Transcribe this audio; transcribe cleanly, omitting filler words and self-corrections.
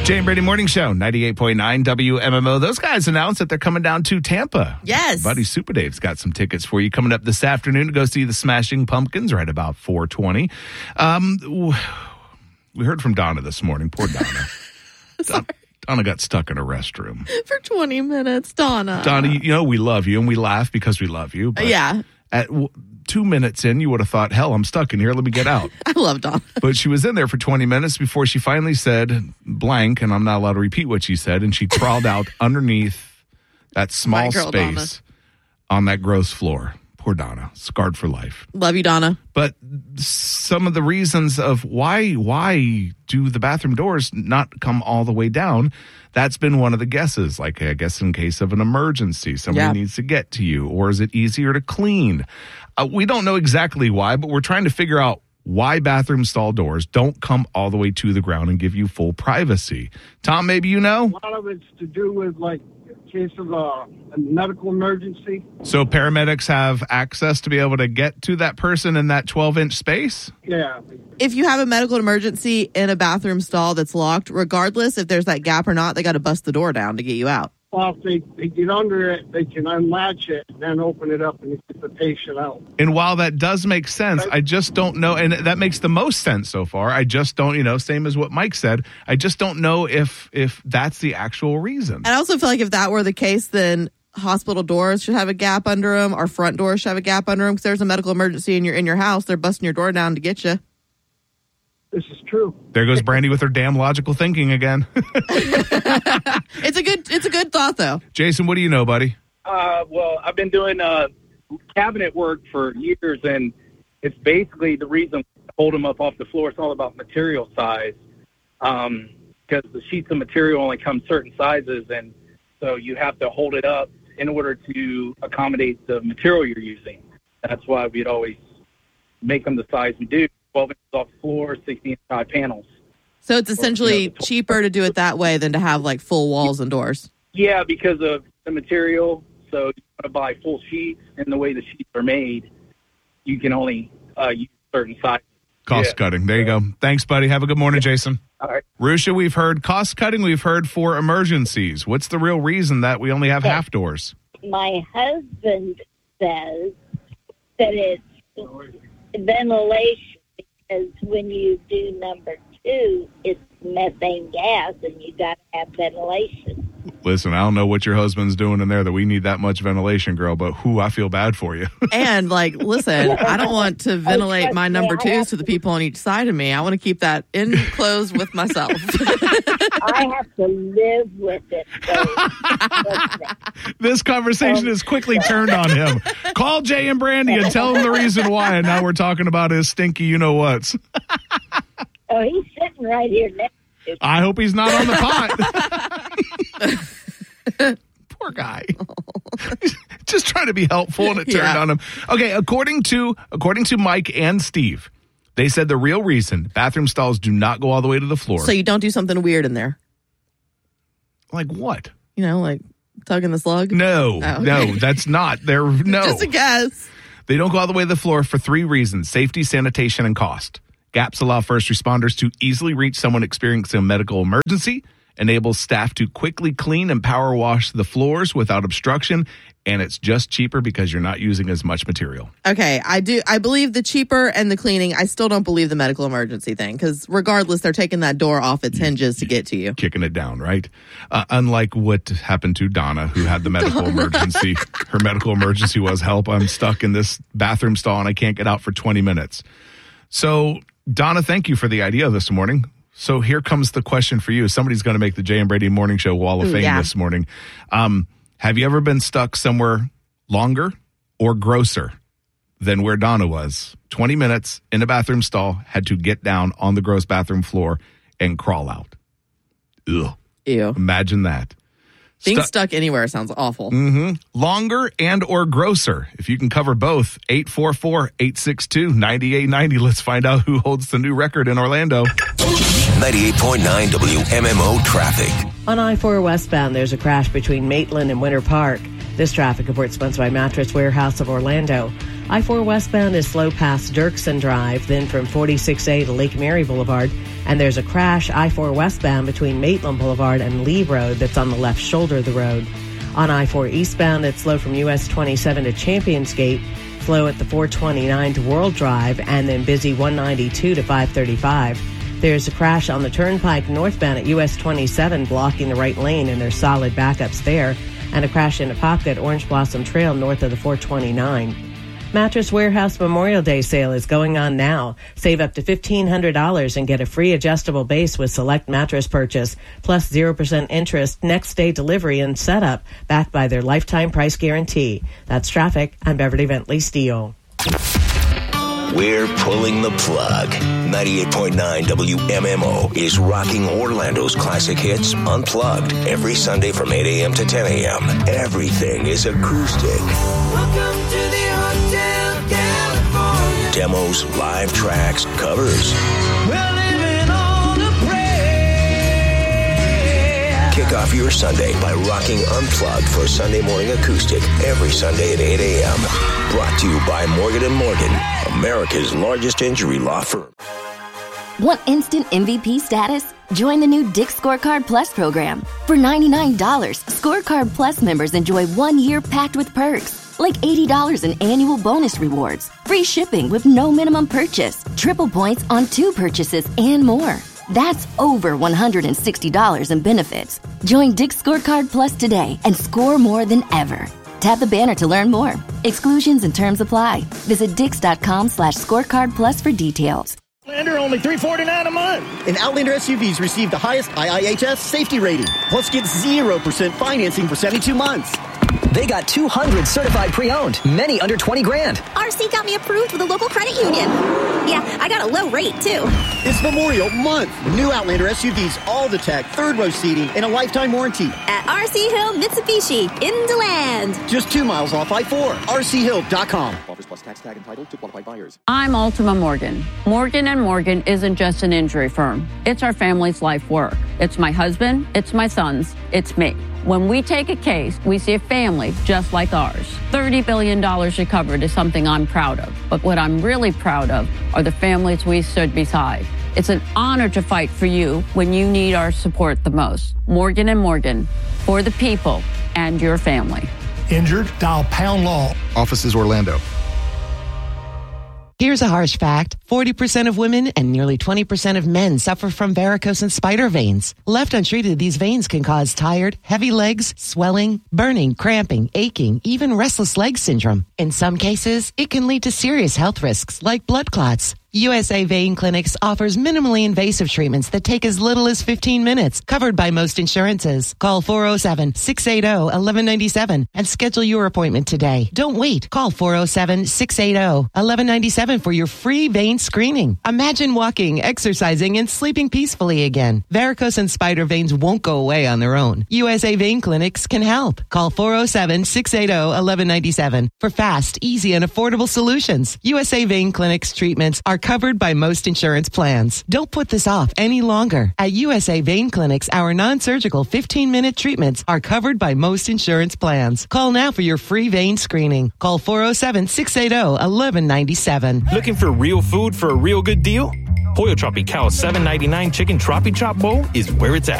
Jay and Brady Morning Show, 98.9 WMMO. Those guys announced that they're coming down to Tampa. Yes. Buddy Super Dave's got some tickets for you coming up this afternoon to go see the Smashing Pumpkins right about 4:20. We heard from Donna this morning. Poor Donna. Donna got stuck in a restroom. For 20 minutes, Donna. Donna, you know we love you and we laugh because we love you. But yeah. At 2 minutes in, you would have thought, hell, I'm stuck in here. Let me get out. I love Donna. But she was in there for 20 minutes before she finally said blank, and I'm not allowed to repeat what she said, and she crawled out underneath that small girl, space on that gross floor. Poor Donna, scarred for life. Love you, Donna. But some of the reasons of why do the bathroom doors not come all the way down, that's been one of the guesses. Like, I guess in case of an emergency, somebody needs to get to you, or is it easier to clean? We don't know exactly why, but we're trying to figure out why bathroom stall doors don't come all the way to the ground and give you full privacy. Tom, maybe you know? A lot of it's to do with, like, in case of a medical emergency. So paramedics have access to be able to get to that person in that 12-inch space? Yeah. If you have a medical emergency in a bathroom stall that's locked, regardless if there's that gap or not, they got to bust the door down to get you out. Well, if they get under it, they can unlatch it and then open it up and get the patient out. And while that does make sense, I just don't know, and that makes the most sense so far. I just don't, same as what Mike said, I just don't know if that's the actual reason. I also feel like if that were the case, then hospital doors should have a gap under them, or front doors should have a gap under them, because there's a medical emergency and you're in your house, they're busting your door down to get you. This is true. There goes Brandy with her damn logical thinking again. It's a good thought, though. Jason, what do you know, buddy? Well, I've been doing cabinet work for years, and it's basically the reason to hold them up off the floor. It's all about material size, because the sheets of material only come certain sizes, and so you have to hold it up in order to accommodate the material you're using. That's why we'd always make them the size we do. 12 inches off the floor, 16-inch high panels. So it's essentially cheaper to do it that way than to have, like, full walls and doors. Yeah, because of the material. So you want to buy full sheets, and the way the sheets are made, you can only use certain sizes. Cost cutting. There you go. Thanks, buddy. Have a good morning, Jason. All right. Rusha, we've heard cost cutting. We've heard for emergencies. What's the real reason that we only have half doors? My husband says that it's ventilation. Because when you do number 2, it's methane gas, and you got to have ventilation. Listen, I don't know what your husband's doing in there that we need that much ventilation, girl, but I feel bad for you. And, listen, I don't want to ventilate my number 2s to the people on each side of me. I want to keep that enclosed with myself. I have to live with it. So this conversation has quickly turned on him. Call Jay and Brandy and tell him the reason why, and now we're talking about his stinky you-know-whats. Oh, he's sitting right here next to me. I hope he's not on the pot. Poor guy. Just trying to be helpful, and it turned on him. Okay, according to Mike and Steve, they said the real reason bathroom stalls do not go all the way to the floor. So you don't do something weird in there? Like what? Like tugging the slug? No, no, that's not. No. Just a guess. They don't go all the way to the floor for 3 reasons: safety, sanitation, and cost. Gaps allow first responders to easily reach someone experiencing a medical emergency, enables staff to quickly clean and power wash the floors without obstruction, and it's just cheaper because you're not using as much material. Okay, I believe the cheaper and the cleaning. I still don't believe the medical emergency thing, because regardless, they're taking that door off its hinges to get to you. Kicking it down, right? Unlike what happened to Donna, who had the medical emergency. Her medical emergency was, help, I'm stuck in this bathroom stall and I can't get out for 20 minutes. So, Donna, thank you for the idea this morning. So here comes the question for you. Somebody's going to make the Jay and Brady Morning Show Wall of Fame this morning. Have you ever been stuck somewhere longer or grosser than where Donna was? 20 minutes in a bathroom stall, had to get down on the gross bathroom floor and crawl out. Ugh. Ew. Imagine that. Being stuck anywhere sounds awful. Mm-hmm. Longer and or grosser. If you can cover both, 844-862-9890. Let's find out who holds the new record in Orlando. 98.9 WMMO traffic. On I-4 westbound, there's a crash between Maitland and Winter Park. This traffic report sponsored by Mattress Warehouse of Orlando. I-4 westbound is slow past Dirksen Drive, then from 46A to Lake Mary Boulevard. And there's a crash I-4 westbound between Maitland Boulevard and Lee Road that's on the left shoulder of the road. On I-4 eastbound, it's slow from US 27 to Champions Gate, slow at the 429 to World Drive, and then busy 192 to 535. There's a crash on the Turnpike northbound at US 27 blocking the right lane, and there's solid backups there. And a crash in Apopka at Orange Blossom Trail north of the 429. Mattress Warehouse Memorial Day sale is going on now. Save up to $1,500 and get a free adjustable base with select mattress purchase, plus 0% interest, next day delivery and setup, backed by their lifetime price guarantee. That's traffic. I'm Beverly Bentley Steele. We're pulling the plug. 98.9 WMMO is rocking Orlando's classic hits unplugged every Sunday from 8 a.m. to 10 a.m. Everything is acoustic. Welcome to the Hotel California. Demos, live tracks, covers. We're living on a prayer. Kick off your Sunday by rocking Unplugged for Sunday morning acoustic every Sunday at 8 a.m. Brought to you by Morgan & Morgan, America's largest injury law firm. Want instant MVP status? Join the new Dick's Scorecard Plus program. For $99, Scorecard Plus members enjoy 1 year packed with perks, like $80 in annual bonus rewards, free shipping with no minimum purchase, triple points on 2 purchases, and more. That's over $160 in benefits. Join Dick's Scorecard Plus today and score more than ever. Tap the banner to learn more. Exclusions and terms apply. Visit dix.com/scorecard plus for details. Outlander only $349 a month. And Outlander SUVs receive the highest IIHS safety rating. Plus get 0% financing for 72 months. They got 200 certified pre-owned, many under 20 grand. RC got me approved with a local credit union. Yeah, I got a low rate, too. It's Memorial Month. New Outlander SUVs, all the tech, third row seating, and a lifetime warranty. At RC Hill Mitsubishi in DeLand. Just 2 miles off I-4. RCHill.com. Offers plus tax tag entitled to qualified buyers. I'm Ultima Morgan. Morgan & Morgan isn't just an injury firm. It's our family's life work. It's my husband, it's my sons, it's me. When we take a case, we see a family just like ours. $30 billion recovered is something I'm proud of. But what I'm really proud of are the families we stood beside. It's an honor to fight for you when you need our support the most. Morgan & Morgan, for the people and your family. Injured? Dial Pound Law. Offices Orlando. Here's a harsh fact. 40% of women and nearly 20% of men suffer from varicose and spider veins. Left untreated, these veins can cause tired, heavy legs, swelling, burning, cramping, aching, even restless leg syndrome. In some cases, it can lead to serious health risks like blood clots. USA Vein Clinics offers minimally invasive treatments that take as little as 15 minutes, covered by most insurances. Call 407-680-1197 and schedule your appointment today. Don't wait. Call 407-680-1197 for your free vein screening. Imagine walking, exercising, and sleeping peacefully again. Varicose and spider veins won't go away on their own. USA Vein Clinics can help. Call 407-680-1197 for fast, easy, and affordable solutions. USA Vein Clinics treatments are covered by most insurance plans. Don't put this off any longer. At USA Vein Clinics, our non-surgical 15-minute treatments are covered by most insurance plans. Call now for your free vein screening. Call 407-680-1197. Looking for real food for a real good deal? Pollo Tropical $7.99 chicken Tropi Chop Bowl is where it's at.